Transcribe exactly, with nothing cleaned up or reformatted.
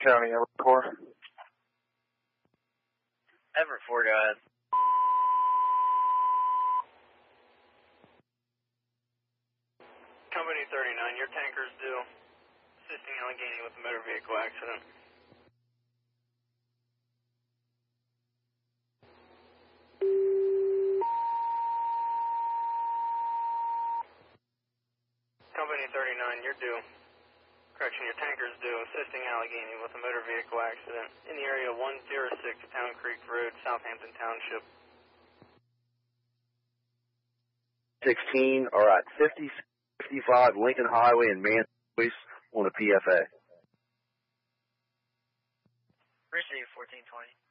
County, Everett four. Everett four, go ahead. Company thirty-nine, your tanker's due. Assisting Allegheny with a motor vehicle accident. Company thirty-nine, you're due. Correction, your tanker's due. Assisting Allegheny with a motor vehicle accident in the area one oh six Town Creek Road, Southampton Township. sixteen are at fifty fifty-five Lincoln Highway in Manchester on a P F A. Receive fourteen twenty.